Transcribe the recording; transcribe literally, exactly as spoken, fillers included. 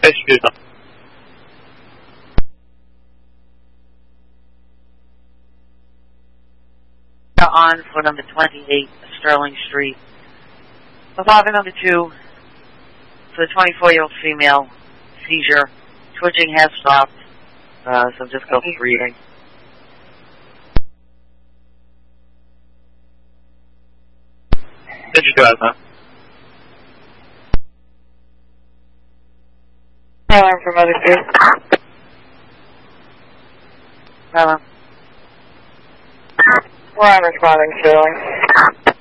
Patient good. On for number twenty-eight, Sterling Street. Revolver number two, for the twenty-four-year-old female, seizure, twitching has stopped, uh, so just go for breathing. Patient good, huh? Alarm for Mother two. Hello. Well, I'm responding, Sterling.